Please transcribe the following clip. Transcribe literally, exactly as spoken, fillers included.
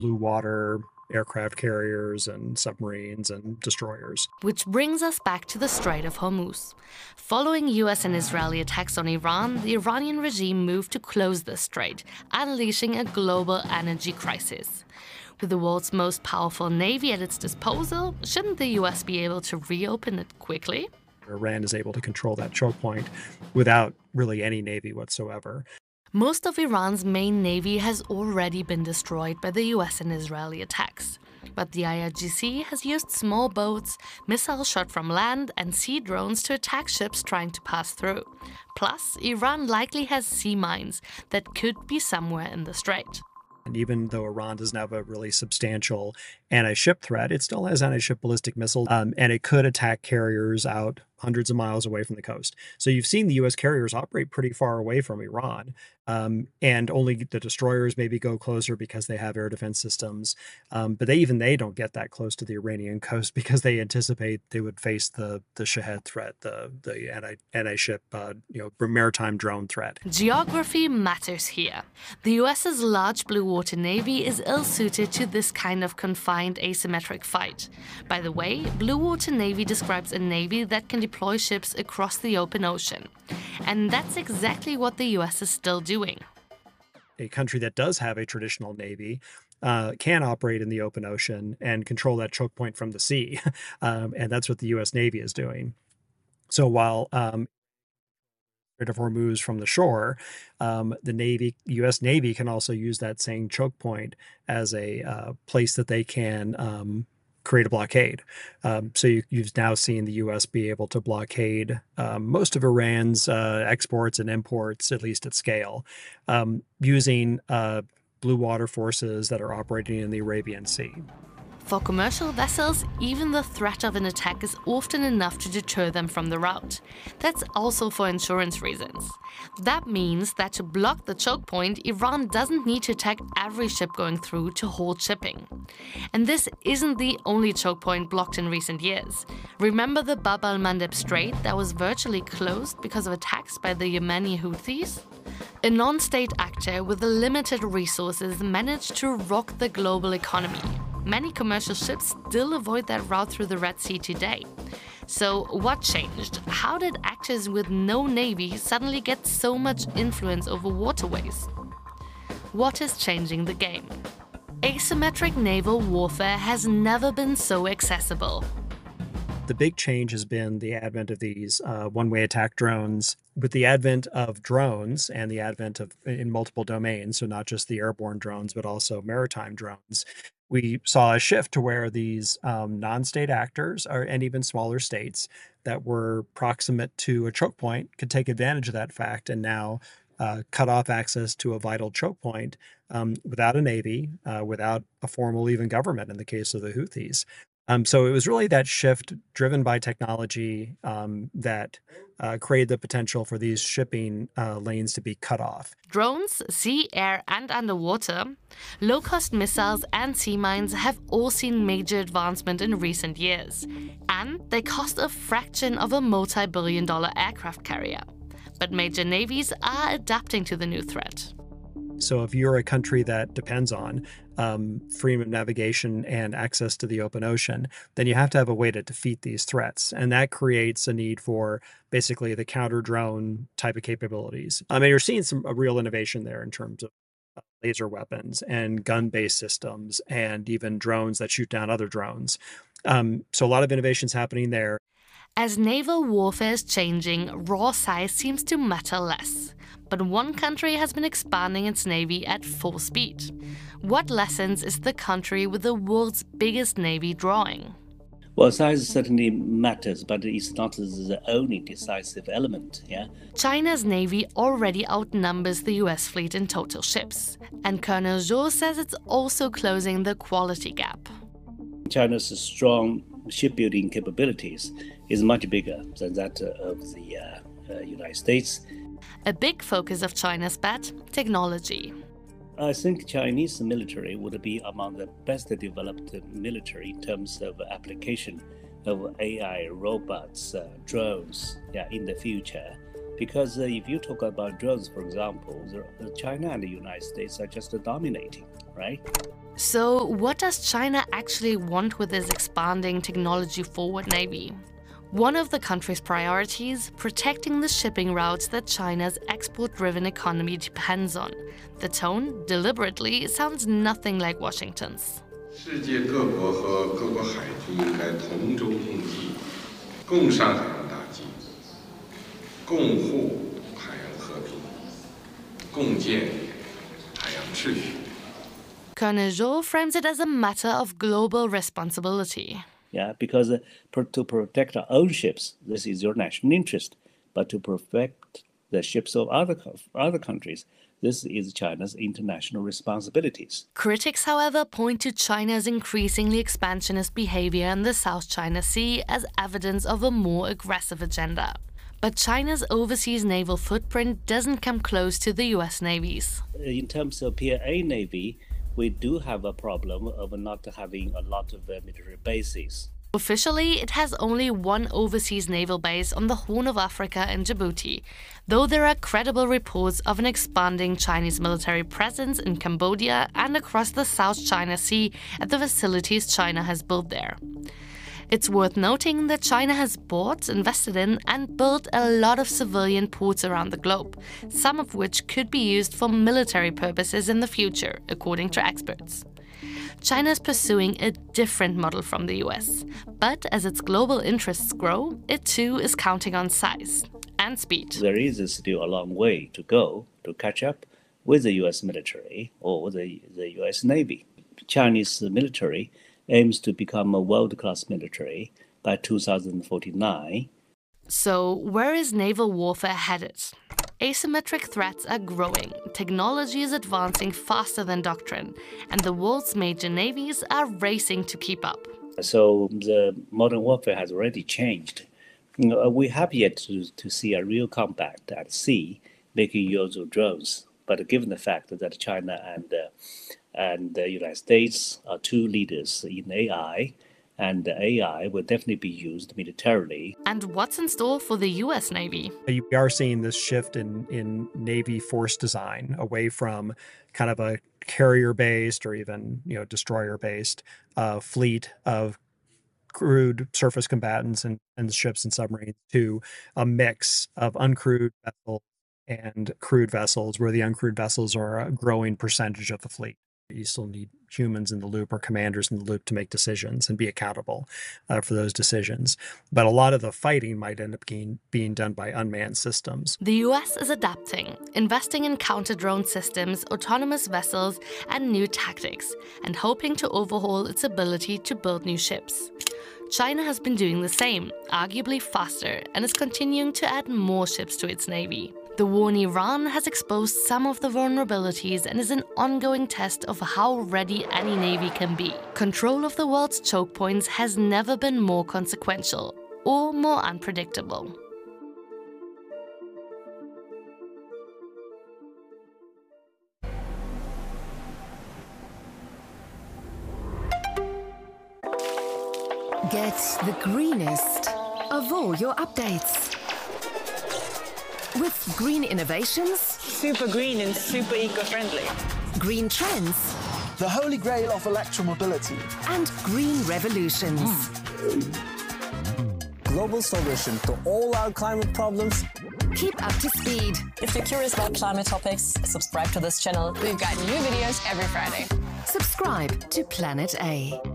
blue water aircraft carriers and submarines and destroyers. Which brings us back to the Strait of Hormuz. Following U S and Israeli attacks on Iran, the Iranian regime moved to close the strait, unleashing a global energy crisis. With the world's most powerful navy at its disposal, shouldn't the U S be able to reopen it quickly? Iran is able to control that choke point without really any navy whatsoever. Most of Iran's main navy has already been destroyed by the U S and Israeli attacks. But the I R G C has used small boats, missiles shot from land, and sea drones to attack ships trying to pass through. Plus, Iran likely has sea mines that could be somewhere in the strait. And even though Iran doesn't have a really substantial anti-ship threat, it still has anti-ship ballistic missiles, um, and it could attack carriers out hundreds of miles away from the coast. So you've seen the U S carriers operate pretty far away from Iran, um, and only the destroyers maybe go closer because they have air defense systems. Um, but they even they don't get that close to the Iranian coast because they anticipate they would face the the Shahed threat, the the anti anti-ship uh, you know maritime drone threat. Geography matters here. The U S's large blue water navy is ill-suited to this kind of confined asymmetric fight. By the way, blue water navy describes a navy that can deploy ships across the open ocean. And that's exactly what the U S is still doing. A country that does have a traditional navy uh, can operate in the open ocean and control that choke point from the sea. um, and that's what the U S Navy is doing. So while um, Strait of Hormuz from the shore, um, the Navy, U S Navy can also use that same choke point as a uh, place that they can um, create a blockade. Um, so you, you've now seen the U S be able to blockade um, most of Iran's uh, exports and imports, at least at scale, um, using uh, blue water forces that are operating in the Arabian Sea. For commercial vessels, even the threat of an attack is often enough to deter them from the route. That's also for insurance reasons. That means that to block the choke point, Iran doesn't need to attack every ship going through to halt shipping. And this isn't the only choke point blocked in recent years. Remember the Bab al-Mandeb Strait that was virtually closed because of attacks by the Yemeni Houthis? A non-state actor with limited resources managed to rock the global economy. Many commercial ships still avoid that route through the Red Sea today. So what changed? How did actors with no navy suddenly get so much influence over waterways? What is changing the game? Asymmetric naval warfare has never been so accessible. The big change has been the advent of these uh, one-way attack drones. With the advent of drones and the advent of in multiple domains, so not just the airborne drones, but also maritime drones, we saw a shift to where these um, non-state actors are, and even smaller states that were proximate to a choke point could take advantage of that fact and now uh, cut off access to a vital choke point um, without a navy, uh, without a formal even government in the case of the Houthis. Um, so it was really that shift driven by technology um, that uh, created the potential for these shipping uh, lanes to be cut off. Drones, sea, air, and underwater, low-cost missiles and sea mines have all seen major advancement in recent years. And they cost a fraction of a multi-billion dollar aircraft carrier. But major navies are adapting to the new threat. So if you're a country that depends on um, freedom of navigation and access to the open ocean, then you have to have a way to defeat these threats. And that creates a need for basically the counter-drone type of capabilities. I mean, you're seeing some a real innovation there in terms of laser weapons and gun-based systems and even drones that shoot down other drones. Um, so a lot of innovations happening there. As naval warfare is changing, raw size seems to matter less. But one country has been expanding its navy at full speed. What lessons is the country with the world's biggest navy drawing? Well, size certainly matters, but it's not the only decisive element. Yeah. China's navy already outnumbers the U S fleet in total ships. And Colonel Zhou says it's also closing the quality gap. China's strong shipbuilding capabilities is much bigger than that of the uh, uh, United States. A big focus of China's bet, technology. I think Chinese military would be among the best developed military in terms of application of A I, robots, uh, drones yeah, in the future. Because uh, if you talk about drones, for example, the, China and the United States are just dominating, right? right? So, what does China actually want with this expanding technology-forward navy? One of the country's priorities, protecting the shipping routes that China's export-driven economy depends on. The tone, deliberately, sounds nothing like Washington's. 世界各国和各国海军应该同舟共济，共商海洋大计，共护海洋和平，共建海洋秩序。 Colonel Zhou frames it as a matter of global responsibility. Yeah, because uh, pro- to protect our own ships, this is your national interest. But to protect the ships of other co- other countries, this is China's international responsibilities. Critics, however, point to China's increasingly expansionist behavior in the South China Sea as evidence of a more aggressive agenda. But China's overseas naval footprint doesn't come close to the U S Navy's. In terms of P L A Navy, we do have a problem of not having a lot of uh, military bases. Officially, it has only one overseas naval base on the Horn of Africa in Djibouti, though there are credible reports of an expanding Chinese military presence in Cambodia and across the South China Sea at the facilities China has built there. It's worth noting that China has bought, invested in, and built a lot of civilian ports around the globe, some of which could be used for military purposes in the future, according to experts. China is pursuing a different model from the U S, but as its global interests grow, it too is counting on size and speed. There is still a long way to go to catch up with the U S military or the, the U S Navy. Chinese military aims to become a world-class military by two thousand forty-nine. So, where is naval warfare headed? Asymmetric threats are growing, technology is advancing faster than doctrine, and the world's major navies are racing to keep up. So the modern warfare has already changed. You know, we have yet to, to see a real combat at sea making use of drones. But given the fact that China and uh, and the United States are two leaders in A I, and A I will definitely be used militarily. And what's in store for the U S Navy? We are seeing this shift in, in Navy force design away from kind of a carrier-based or even, you know, destroyer-based uh, fleet of crewed surface combatants and, and ships and submarines to a mix of uncrewed vessels and crewed vessels, where the uncrewed vessels are a growing percentage of the fleet. You still need humans in the loop or commanders in the loop to make decisions and be accountable uh, for those decisions. But a lot of the fighting might end up being, being done by unmanned systems. The U S is adapting, investing in counter-drone systems, autonomous vessels, and new tactics, and hoping to overhaul its ability to build new ships. China has been doing the same, arguably faster, and is continuing to add more ships to its navy. The war in Iran has exposed some of the vulnerabilities and is an ongoing test of how ready any navy can be. Control of the world's choke points has never been more consequential or more unpredictable. Get the greenest of all your updates. With green innovations, super green and super eco-friendly. Green trends, the holy grail of electromobility, and green revolutions. Mm. Global solution to all our climate problems. Keep up to speed. If you're curious about climate topics, subscribe to this channel. We've got new videos every Friday. Subscribe to Planet A.